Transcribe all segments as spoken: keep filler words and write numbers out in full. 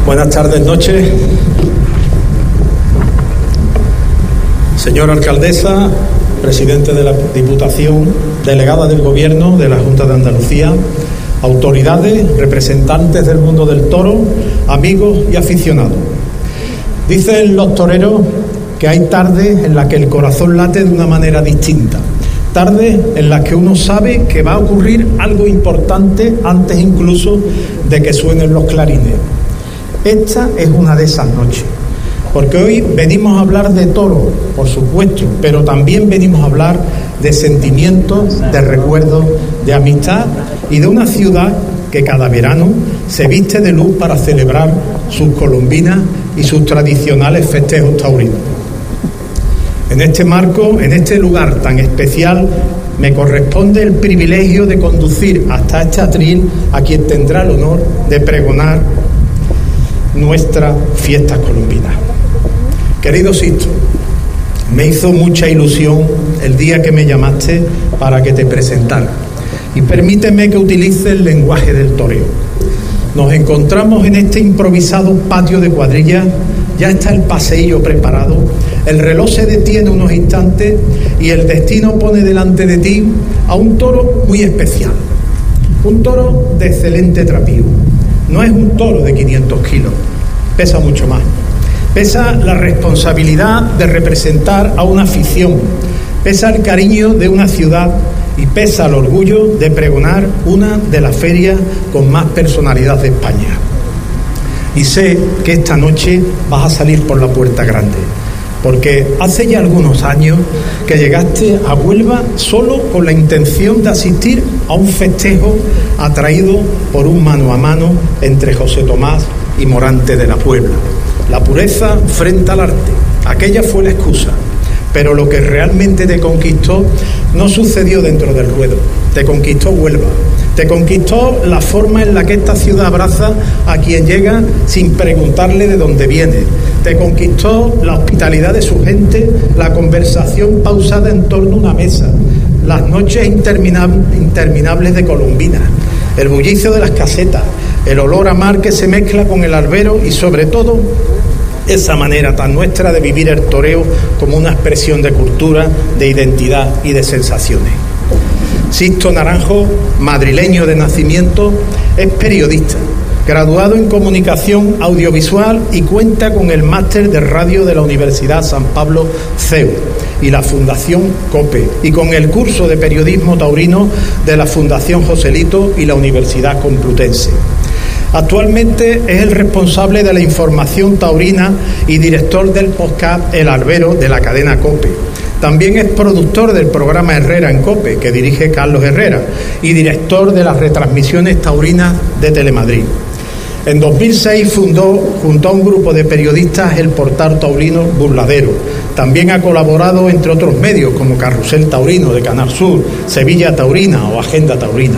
Buenas tardes, noches. Señora alcaldesa, presidente de la Diputación, delegada del Gobierno de la Junta de Andalucía, autoridades, representantes del mundo del toro, amigos y aficionados. Dicen los toreros que hay tardes en las que el corazón late de una manera distinta, tardes en las que uno sabe que va a ocurrir algo importante antes incluso de que suenen los clarines. Esta es una de esas noches, porque hoy venimos a hablar de toro, por supuesto, pero también venimos a hablar de sentimientos, de recuerdos, de amistad y de una ciudad que cada verano se viste de luz para celebrar sus columbinas y sus tradicionales festejos taurinos. En este marco, en este lugar tan especial, me corresponde el privilegio de conducir hasta este atril a quien tendrá el honor de pregonar nuestras fiestas columbinas. Querido Sisto, me hizo mucha ilusión el día que me llamaste para que te presentara, y permíteme que utilice el lenguaje del toreo. Nos encontramos en este improvisado patio de cuadrilla, ya está el paseillo preparado, el reloj se detiene unos instantes y el destino pone delante de ti a un toro muy especial, un toro de excelente trapío. No es un toro de quinientos kilos, pesa mucho más. Pesa la responsabilidad de representar a una afición, pesa el cariño de una ciudad y pesa el orgullo de pregonar una de las ferias con más personalidad de España. Y sé que esta noche vas a salir por la puerta grande, porque hace ya algunos años que llegaste a Huelva solo con la intención de asistir a un festejo atraído por un mano a mano entre José Tomás y Morante de la Puebla. La pureza frente al arte, aquella fue la excusa, pero lo que realmente te conquistó no sucedió dentro del ruedo, te conquistó Huelva, te conquistó la forma en la que esta ciudad abraza a quien llega sin preguntarle de dónde viene, te conquistó la hospitalidad de su gente, la conversación pausada en torno a una mesa, las noches interminables, interminables de columbinas, el bullicio de las casetas, el olor a mar que se mezcla con el albero y sobre todo esa manera tan nuestra de vivir el toreo como una expresión de cultura, de identidad y de sensaciones. Sisto Naranjo, madrileño de nacimiento, es periodista, graduado en comunicación audiovisual y cuenta con el máster de radio de la Universidad San Pablo C E U y la Fundación COPE y con el curso de periodismo taurino de la Fundación Joselito y la Universidad Complutense. Actualmente es el responsable de la información taurina y director del podcast El Albero de la cadena COPE. También es productor del programa Herrera en COPE, que dirige Carlos Herrera, y director de las retransmisiones taurinas de Telemadrid. En dos mil seis fundó, junto a un grupo de periodistas, el portal taurino Burladero. También ha colaborado, entre otros medios, como Carrusel Taurino de Canal Sur, Sevilla Taurina o Agenda Taurina.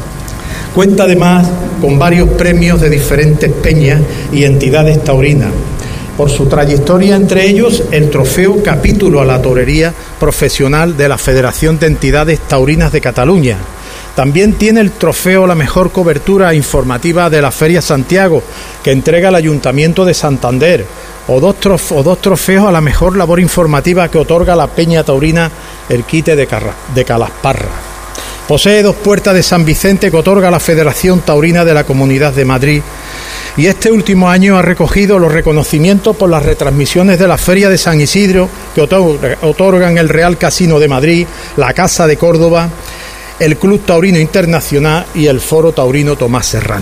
Cuenta además con varios premios de diferentes peñas y entidades taurinas, por su trayectoria, entre ellos el trofeo Capítulo a la Torería Profesional de la Federación de Entidades Taurinas de Cataluña. También tiene el trofeo a la mejor cobertura informativa de la Feria Santiago, que entrega el Ayuntamiento de Santander, o dos, trof- o dos trofeos a la mejor labor informativa que otorga la Peña Taurina El Quite de, Carra- de Calasparra. Posee dos puertas de San Vicente que otorga la Federación Taurina de la Comunidad de Madrid, y este último año ha recogido los reconocimientos por las retransmisiones de la Feria de San Isidro que otorgan el Real Casino de Madrid, la Casa de Córdoba, el Club Taurino Internacional y el Foro Taurino Tomás Serrano.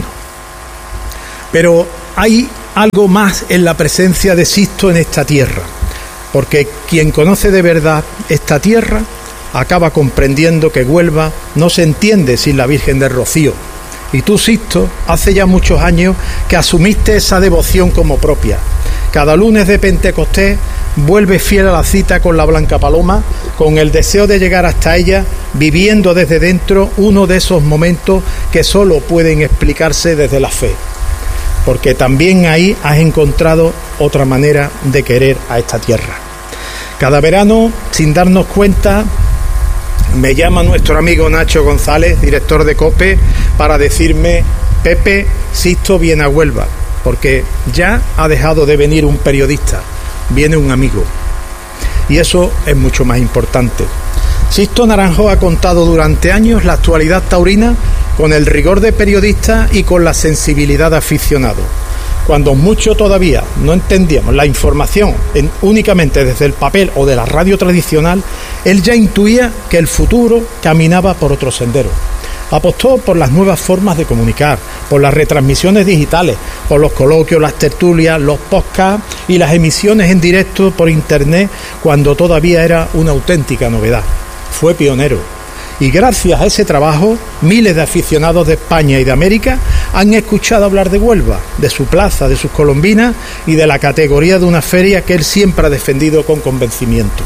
Pero hay algo más en la presencia de Sisto en esta tierra, porque quien conoce de verdad esta tierra acaba comprendiendo que Huelva no se entiende sin la Virgen del Rocío. Y tú, Sisto, hace ya muchos años que asumiste esa devoción como propia. Cada lunes de Pentecostés vuelves fiel a la cita con la Blanca Paloma, con el deseo de llegar hasta ella, viviendo desde dentro uno de esos momentos que solo pueden explicarse desde la fe. Porque también ahí has encontrado otra manera de querer a esta tierra. Cada verano, sin darnos cuenta, me llama nuestro amigo Nacho González, director de COPE, para decirme: Pepe, Sisto viene a Huelva. porque ya ha dejado de venir un periodista, viene un amigo. Y eso es mucho más importante. Sixto Naranjo ha contado durante años la actualidad taurina con el rigor de periodista y con la sensibilidad de aficionado. Cuando muchos todavía no entendíamos la información en, únicamente desde el papel o de la radio tradicional, él ya intuía que el futuro caminaba por otro sendero. Apostó por las nuevas formas de comunicar, por las retransmisiones digitales, por los coloquios, las tertulias, los podcasts y las emisiones en directo por internet cuando todavía era una auténtica novedad. Fue pionero. Y gracias a ese trabajo, miles de aficionados de España y de América han escuchado hablar de Huelva, de su plaza, de sus colombinas y de la categoría de una feria que él siempre ha defendido con convencimiento.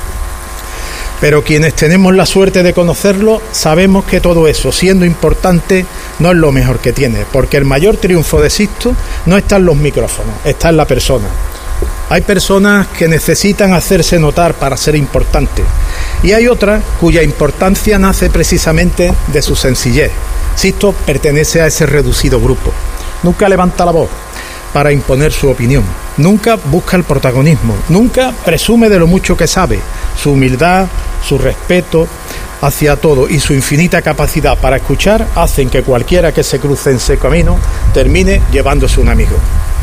Pero quienes tenemos la suerte de conocerlo, sabemos que todo eso, siendo importante, no es lo mejor que tiene, porque el mayor triunfo de Sixto no está en los micrófonos, está en la persona. Hay personas que necesitan hacerse notar para ser importantes y hay otras cuya importancia nace precisamente de su sencillez. Sixto pertenece a ese reducido grupo. Nunca levanta la voz para imponer su opinión, nunca busca el protagonismo, nunca presume de lo mucho que sabe. Su humildad, su respeto hacia todo y su infinita capacidad para escuchar hacen que cualquiera que se cruce en ese camino termine llevándose un amigo.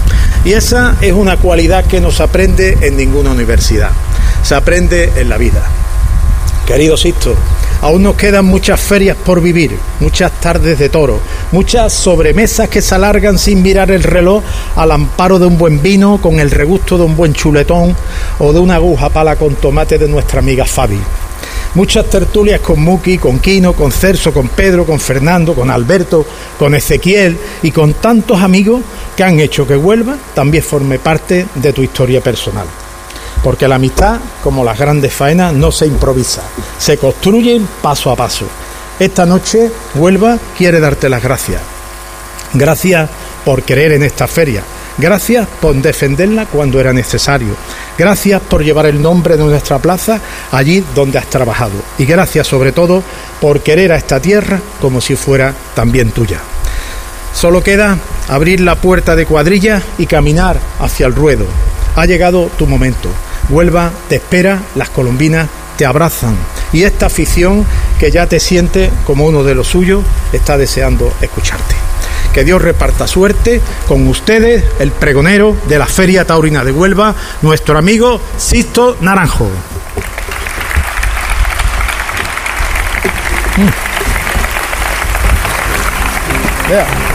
Y esa es una cualidad que no se aprende en ninguna universidad, se aprende en la vida. Querido Sixto, aún nos quedan muchas ferias por vivir, muchas tardes de toro, muchas sobremesas que se alargan sin mirar el reloj al amparo de un buen vino, con el regusto de un buen chuletón o de una aguja pala con tomate de nuestra amiga Fabi. Muchas tertulias con Muki, con Quino, con Celso, con Pedro, con Fernando, con Alberto, con Ezequiel y con tantos amigos que han hecho que Huelva también forme parte de tu historia personal. Porque la amistad, como las grandes faenas, no se improvisa, se construyen paso a paso. Esta noche Huelva quiere darte las gracias. Gracias por creer en esta feria. Gracias por defenderla cuando era necesario. Gracias por llevar el nombre de nuestra plaza allí donde has trabajado. Y gracias sobre todo por querer a esta tierra como si fuera también tuya. Solo queda abrir la puerta de cuadrilla y caminar hacia el ruedo. Ha llegado tu momento. Huelva te espera, las colombinas te abrazan y esta afición que ya te siente como uno de los suyos está deseando escucharte. Que Dios reparta suerte con ustedes, el pregonero de la Feria Taurina de Huelva, nuestro amigo Sixto Naranjo. Mm. Yeah.